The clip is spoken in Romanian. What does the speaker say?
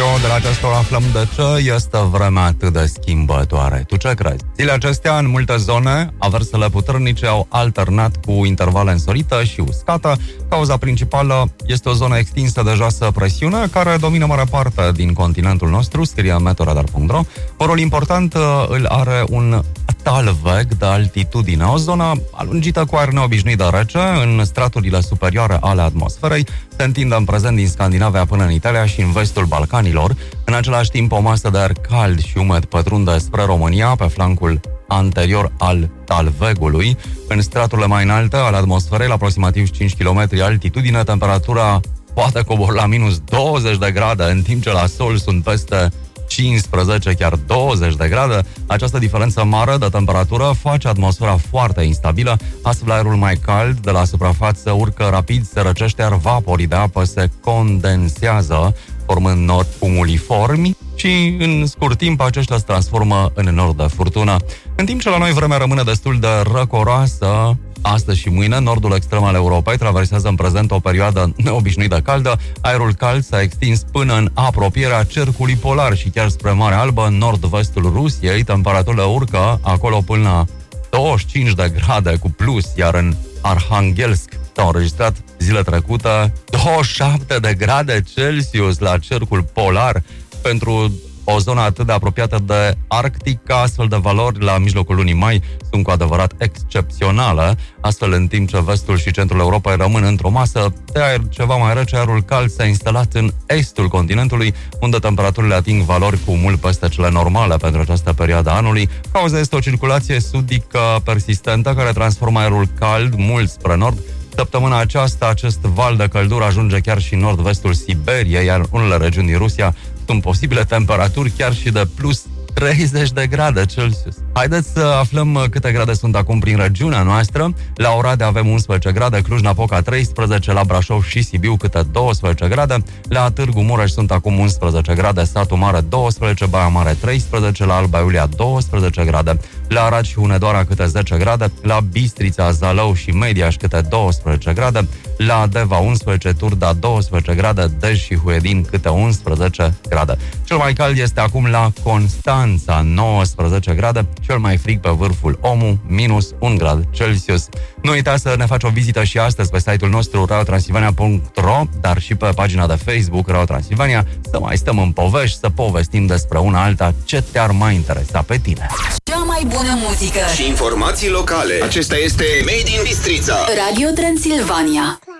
Meteo. De la această oră aflăm de ce este vremea atât de schimbătoare. Tu ce crezi? Zilele acestea, în multe zone, aversele puternice au alternat cu intervale însorite și uscată. Cauza principală este o zonă extinsă de joasă presiune, care domină mare parte din continentul nostru, scrie meteoradar.ro. Un rol important îl are un talveg de altitudine, o zonă alungită cu aer neobișnuit de rece în straturile superioare ale atmosferei, se întinde în prezent din Scandinavia până în Italia și în vestul Balcanilor. În același timp, o masă de aer cald și umed pătrunde spre România, pe flancul anterior al talvegului. În straturile mai înalte ale atmosferei, la aproximativ 5 km altitudine, temperatura poate coborî la minus 20 de grade, în timp ce la sol sunt peste 15, chiar 20 de grade. Această diferență mare de temperatură face atmosfera foarte instabilă, astfel aerul mai cald de la suprafață urcă rapid, se răcește, iar vaporii de apă se condensează, formând nori cumuliformi și în scurt timp aceștia se transformă în nori de furtună. În timp ce la noi vremea rămâne destul de răcoroasă, astăzi și mâine, nordul extrem al Europei traversează în prezent o perioadă neobișnuit de caldă. Aerul cald s-a extins până în apropierea cercului polar și chiar spre Marea Albă, în nord-vestul Rusiei. Temperaturile urcă acolo până la 25 de grade cu plus, iar în Arhanghelsk s-au înregistrat zile trecute 27 de grade Celsius la cercul polar. Pentru o zonă atât de apropiată de Arctic, astfel de valori la mijlocul lunii mai sunt cu adevărat excepționale, astfel în timp ce vestul și centrul Europei rămân într-o masă de aer ceva mai rece, aerul cald s-a instalat în estul continentului, unde temperaturile ating valori cu mult peste cele normale pentru această perioadă a anului. Cauza este o circulație sudică persistentă care transformă aerul cald mult spre nord. Săptămâna aceasta, acest val de căldură ajunge chiar și în nord-vestul Siberiei, iar în unele regiuni din Rusia sunt posibile temperaturi chiar și de plus 30 de grade Celsius. Haideți să aflăm câte grade sunt acum prin regiunea noastră. La Oradea avem 11 grade, Cluj-Napoca 13, la Brașov și Sibiu câte 12 grade, la Târgu Mureș sunt acum 11 grade, Satu Mare 12, Baia Mare 13, la Alba Iulia 12 grade, la Arad și Hunedoara câte 10 grade, la Bistrița, Zalău și Mediaș câte 12 grade, la Deva 11, Turda 12 grade, Dej și Huedin câte 11 grade. Cel mai cald este acum la Constanța, 19 grade, cel mai frig pe vârful Omu, minus 1 grad Celsius. Nu uita să ne faci o vizită și astăzi pe site-ul nostru radiotransilvania.ro, dar și pe pagina de Facebook Radio Transilvania, să mai stăm în povești, să povestim despre una alta ce te-ar mai interesa pe tine. Cea mai bună muzică și informații locale. Acesta este Made in Bistrița. Radio Transilvania.